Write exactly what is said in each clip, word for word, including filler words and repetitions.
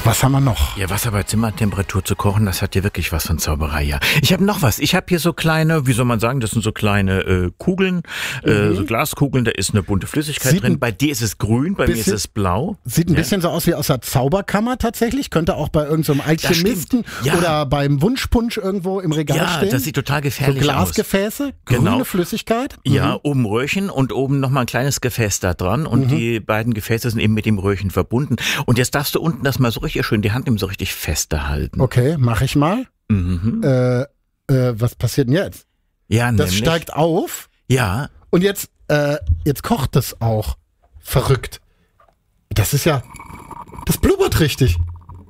was haben wir noch? Ja, Wasser bei Zimmertemperatur zu kochen, das hat ja wirklich was von Zauberei, ja. Ich habe noch was. Ich habe hier so kleine, wie soll man sagen, das sind so kleine äh, Kugeln, mhm. äh, so Glaskugeln, da ist eine bunte Flüssigkeit sieht drin. Bei dir ist es grün, bei bisschen, mir ist es blau. Sieht ein ja. bisschen so aus wie aus der Zauberkammer tatsächlich. Könnte auch bei irgendeinem so Alchemisten ja. oder beim Wunschpunsch irgendwo im Regal ja, stehen. Ja, das sieht total gefährlich so Glasgefäße, aus. grüne genau. Flüssigkeit. Mhm. Ja, oben Röhrchen und oben nochmal ein kleines Gefäß da dran. Und mhm. die beiden Gefäße sind eben mit dem Röhrchen verbunden. Und jetzt darfst du unten das mal so richtig schön, die Hand nehmen, so richtig fester halten. Okay, mach ich mal. Mhm. Äh, äh, was passiert denn jetzt? Ja, das nämlich, steigt auf. Ja. Und jetzt, äh, jetzt kocht es auch. Verrückt. Das ist ja, das blubbert richtig.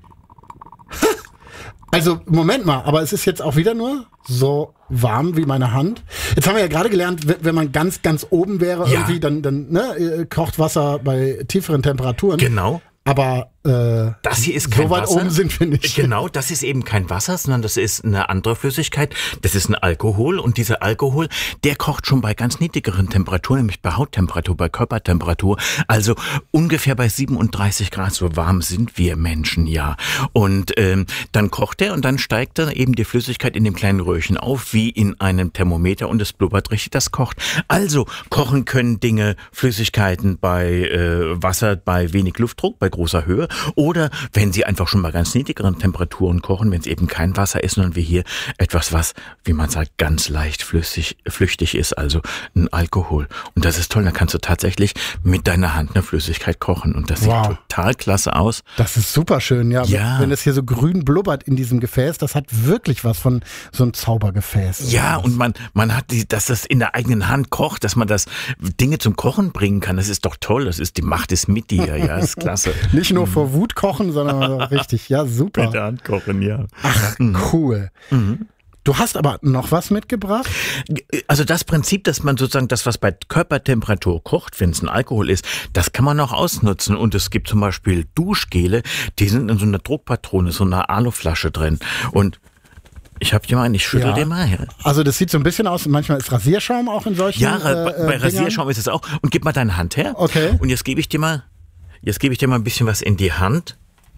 Also, Moment mal, aber es ist jetzt auch wieder nur so warm wie meine Hand. Jetzt haben wir ja gerade gelernt, wenn man ganz, ganz oben wäre, ja. irgendwie, dann, dann ne, kocht Wasser bei tieferen Temperaturen. Genau. Aber äh, das hier ist kein so weit Wasser. Oben sind wir nicht. Genau, das ist eben kein Wasser, sondern das ist eine andere Flüssigkeit. Das ist ein Alkohol und dieser Alkohol, der kocht schon bei ganz niedrigeren Temperaturen, nämlich bei Hauttemperatur, bei Körpertemperatur. Also ungefähr bei siebenunddreißig Grad, so warm sind wir Menschen, ja. Und ähm, dann kocht er und dann steigt dann eben die Flüssigkeit in dem kleinen Röhrchen auf, wie in einem Thermometer und es blubbert richtig, das kocht. Also kochen können Dinge, Flüssigkeiten bei äh, Wasser, bei wenig Luftdruck, bei großer Höhe. Oder wenn sie einfach schon bei ganz niedrigeren Temperaturen kochen, wenn es eben kein Wasser ist, sondern wie hier etwas, was, wie man sagt, ganz leicht flüssig, flüchtig ist, also ein Alkohol. Und das ist toll, da kannst du tatsächlich mit deiner Hand eine Flüssigkeit kochen und das wow. sieht total klasse aus. Das ist super schön, ja. ja. Wenn es hier so grün blubbert in diesem Gefäß, das hat wirklich was von so einem Zaubergefäß. Ja, und man, man hat die, dass das in der eigenen Hand kocht, dass man das Dinge zum Kochen bringen kann, das ist doch toll, das ist, die Macht ist mit dir, ja, das ist klasse. Nicht nur vor Wut kochen, sondern richtig, ja, super. Mit der Hand kochen, ja. Ach, cool. Mhm. Du hast aber noch was mitgebracht? Also das Prinzip, dass man sozusagen das, was bei Körpertemperatur kocht, wenn es ein Alkohol ist, das kann man auch ausnutzen. Und es gibt zum Beispiel Duschgele, die sind in so einer Druckpatrone, so einer Aluflasche drin. Und ich hab dir mal, ich schüttel ja. dir mal her. Also das sieht so ein bisschen aus, manchmal ist Rasierschaum auch in solchen Ja, äh, bei, bei Rasierschaum ist es auch. Und gib mal deine Hand her. Okay. Und jetzt gebe ich dir mal, jetzt gebe ich dir mal ein bisschen was in die Hand.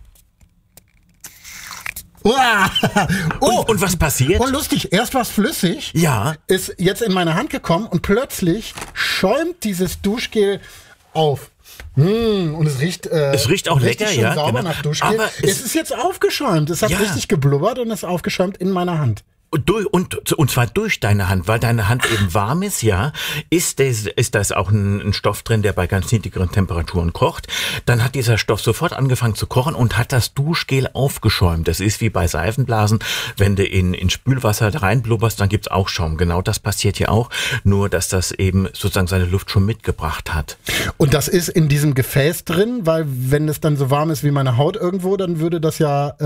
Oh. Und, und was passiert? Oh, lustig. Erst was flüssig. Ja. Ist jetzt in meine Hand gekommen und plötzlich schäumt dieses Duschgel auf. Mmh, und es riecht, äh, es riecht auch lecker, schön ja, sauber genau. nach Duschgel. Aber es, es ist jetzt aufgeschäumt. Es hat ja. richtig geblubbert und ist aufgeschäumt in meiner Hand. Und, durch, und, und zwar durch deine Hand, weil deine Hand eben warm ist, ja, ist das, ist das auch ein, ein Stoff drin, der bei ganz niedrigeren Temperaturen kocht. Dann hat dieser Stoff sofort angefangen zu kochen und hat das Duschgel aufgeschäumt. Das ist wie bei Seifenblasen, wenn du in, in Spülwasser reinblubberst, dann gibt's auch Schaum. Genau das passiert hier auch, nur dass das eben sozusagen seine Luft schon mitgebracht hat. Und das ist in diesem Gefäß drin, weil wenn es dann so warm ist wie meine Haut irgendwo, dann würde das ja...